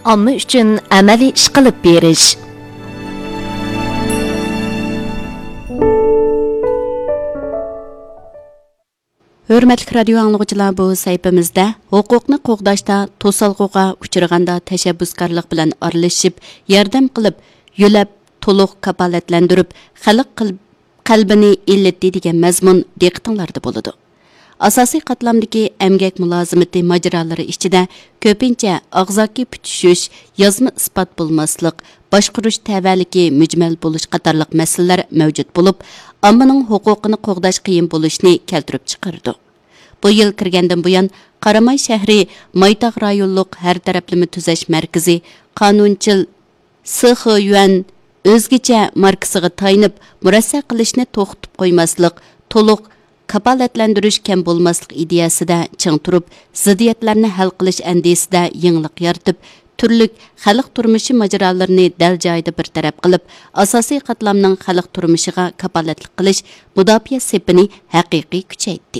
omma uchun amaliy ish qilib berish. Hörmətli radio anlıqçılar, bu sayfamızda huquqni qo'g'dashda to'salg'uga uchraganda tashabbuskorlik bilan aralashib, yordam qilib, yo'lab, to'liq kapolatlantirib, xalq qalbini illatdi degan mazmun diqqatinglarda bo'ladi. Asosiy qatlamdagi emgak mulozimati majralari ichida ko'pincha og'zaki putishish, yozma isbot bo'lmaslik, boshqarish tavalligi mujmal bo'lish qatorliq masalalar mavjud bo'lib, ommaning huquqini qo'g'dash qiyin bo'lishini keltirib chiqardi. Bu yil kirgandan buyon Qaramay shahri Maytaq rayonluq har taraflama tuzash markazi qonunchil SXYuan o'zgacha markasiga tayinib, murassa qilishni to'xtatib qo'ymaslik, to'liq kapolatlantirish kam bo'lmaslik ideyasida ching turib, ziddiyatlarni hal qilish andisida yangilik yaratib, turli xalq turmushi majralarini dal joyida bir taraf qilib, asosiy qatlamning xalq turmushiga kapolatlik qilish mudofaa sepini haqiqiy kuchaytdi.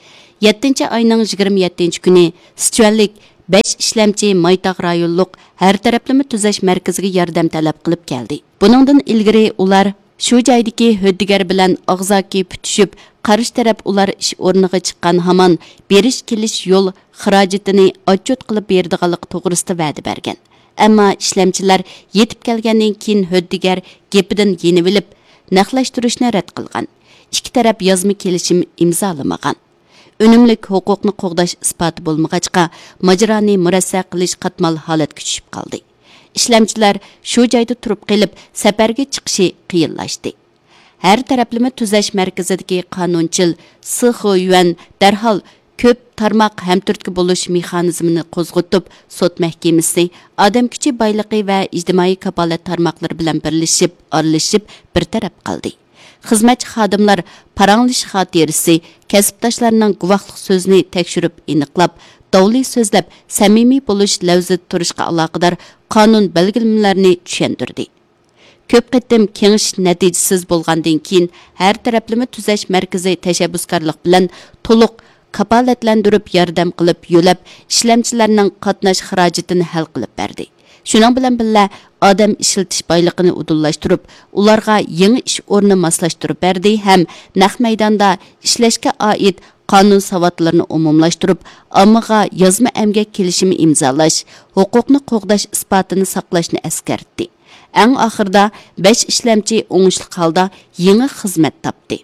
7 ayning 27 kuni Sichuanlik 5 ishlamchi Maytaq rayonluq har taraflama tuzash markaziga yordam talab qilib keldi. Buningdan ilgari ular shu joydagi huddigar bilan og'zaki putishib, qarshi taraf ular ish o'rniga chiqqan hamon berish kelish yo'l xarajatini otchut qilib berdiganlik to'g'risida va'da bergan. Ammo ishlamchilar yetib kelgandan keyin huddigar gapidan yenib olib, naqlashtirishni rad qilgan. Ikki taraf yozma kelishim imzolamagan. Önümlük huquqni qo'g'dash isboti bo'lmag'achqa, majrani murassa qilish qatmal holatga tushib qoldi. Ishlamchilar shu joyda turib qilib, safarga chiqishi qiyinlashdi. Har taraflama tuzash markazidagi qonunchil SXYuan darhol ko'p tarmoq hamturtki bo'lish mexanizmini qo'zg'atib, sud mahkamasi, odam kuchi boyligi va ijtimoiy kapolat tarmoqlari bilan birlashib, aralashib bir taraf qildi. Xizmatchi xodimlar paranglish xotirasi, kasbdoshlarining guvohlik so'zini tekshirib aniqlab, dovli so'zlab, samimiy bo'lish lavzida turishga aloqador qonun belgilamalarini tushuntirdi. Ko'p qatim kengish natijasiz bo'lgandan keyin har taraflama tuzash markazi tashabbuskorlik bilan to'liq kapolatlantirib yordam qilib, yo'lab, ishlamchilarning qatnash xarajatini hal qilib berdi. Shuning bilan birga odam ishiltish boyligini udullashtirib, ularga yangi ish o'rni moslashtirib berdi ham naq maydonda ishlashga oid qonun savodlarini umumlashtirib, ommaga yozma emgak kelishimi imzolash, huquqni qo'g'dash isbotini saqlashni eskartdi. Eng oxirida 5 ishlamchi o'ngishli holda yangi xizmat topdi.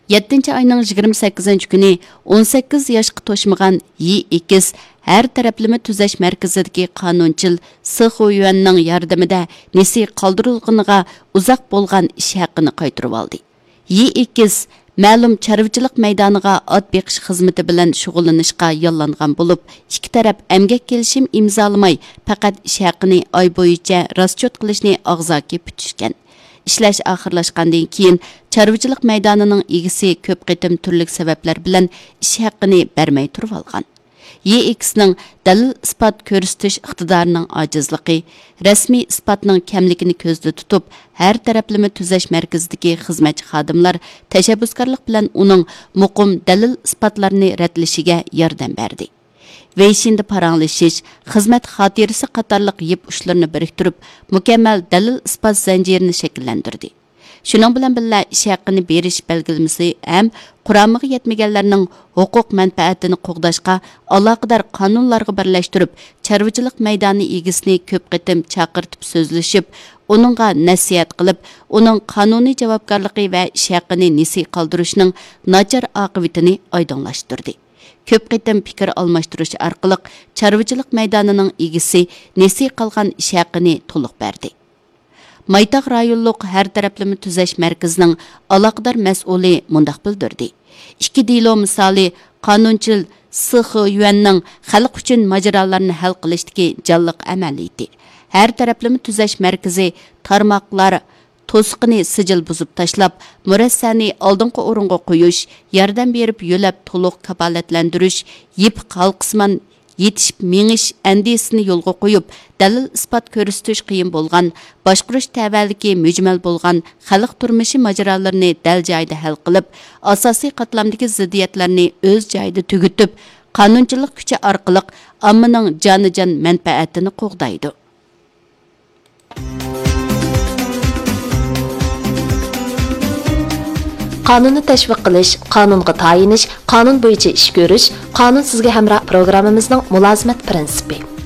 7 ayning 28 kuni 18 yoshga to'shmagan Y2 har taraflama tuzash markazidagi qonunchil SXYuanning yordamida nesi qoldirilganiga uzoq bo'lgan ish haqini qaytarib oldi. Y2 ma'lum chorvachilik maydoniga ot beqish xizmati bilan shug'ullanishga yo'llangan bo'lib, ikki taraf emgak kelishim imzolamay, faqat ish haqini oy bo'yicha raschot qilishni og'zaki putishgan. İşləş axırlaşqandan keyin chorvachilik maydonining egisi ko'p qitim turli sabablar bilan ish haqqini bermay turib olgan. YXning dalil isbot ko'rsatish iqtidorining ojizligi, rasmiy isbotning kamligini ko'zda tutib, har taraflama tuzash markazidagi xizmatchi xodimlar tashabbuskorlik bilan uning muqim dalil isbotlarini radlashiga yordam berdi. Veyshinda paranglashish, xizmat xotirasi qatorliq yip ushlarini biriktirib, mukammal dalil isbot zanjirini shakllantirdi. Shuning bilan birga ish haqqini berish belgilamasi ham quramiga yetmaganlarning huquq manfaatini qo'g'dashga aloqador qonunlarga birlashtirib, chorvachilik maydoni egisini ko'p qitim chaqirtib so'zlashib, uningga nasihat qilib, uning qonuniy javobgarligi va ish haqqini nesi qoldirishning nachar oqibatini oydinlashtirdi. Ko'p qitim fikr almashtirish orqali chorvachilik maydonining egisi nesi qolgan ish haqqini to'liq berdi. Maytaq rayonluq har taraflama tuzash markazining aloqador mas'uli mundaq bildirdi. Ikki dilo misoli qonunchil SXYuanning xalq uchun majralarini hal qilishdagi jonliq amaliyati. Har taraflama tuzash markazi tarmoqlar to'siqini sijil buzib tashlab, murassani oldingi o'ringa qo'yish, yordam berib yo'lab to'liq kapolatlantirish, yip qalqisman yetishib mengish andisini yo'lga qo'yib, dalil isbot ko'rsatish qiyin bo'lgan, boshqarish tavalligi mujmal bo'lgan xalq turmushi majralarini dal joyida hal qilib, asosiy qatlamdagi ziddiyatlarni o'z joyida tugutib, qonunchilik kuchi orqali ommaning jonijon manfaatini qo'g'daydi. qonunni tashviq qilish, qonunga tayinish, qonun bo'yicha ish ko'rish, qonun sizga hamroh programmamizning mulozimat prinsipi.